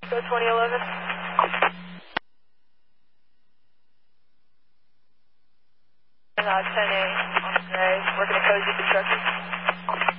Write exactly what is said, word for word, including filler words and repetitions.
Go twenty eleven. Uh, ten A on the gray, working a Cozy Construction.